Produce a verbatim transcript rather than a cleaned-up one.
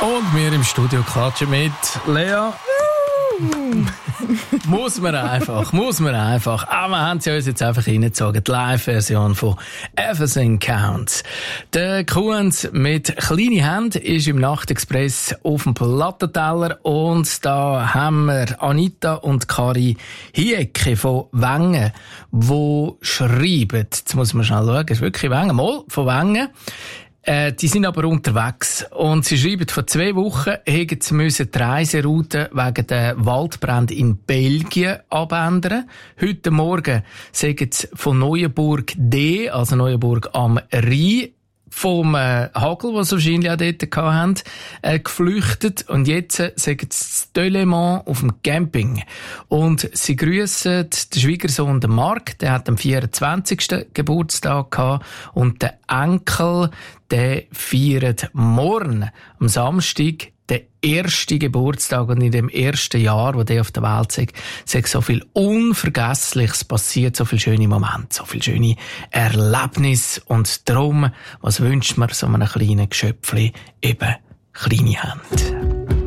Und wir im Studio klatschen mit Lea. muss man einfach, muss man einfach. Aber wir haben sie uns jetzt einfach reingezogen. Die Live-Version von Everything Counts. Der Kuhns mit kleinen Händen ist im Nachtexpress auf dem Plattenteller. Und da haben wir Anita und Kari Hiecke von Wengen, die schreiben, jetzt muss man schnell schauen, ist wirklich Wengen, mal von Wengen. Äh, die sind aber unterwegs. Und sie schreiben, vor zwei Wochen hätten sie müssen die Reiseroute wegen der Waldbrände in Belgien abändern. Heute Morgen sagen sie von Neuenburg D, also Neuenburg am Rhein, vom äh, Hagel, was sie wahrscheinlich auch dort hatten, äh, geflüchtet. Und jetzt äh, sagen sie Delémont auf dem Camping. Und sie grüssen den Schwiegersohn, den Marc, der hat am vierundzwanzigsten Geburtstag gehabt. Und der Enkel, der feiert morgen, am Samstag, den ersten Geburtstag. Und in dem ersten Jahr, wo der auf der Welt ist, ist so viel Unvergessliches passiert, so viele schöne Momente, so viele schöne Erlebnisse. Und darum, was wünscht man so einem kleinen Geschöpfli? Eben kleine Hände.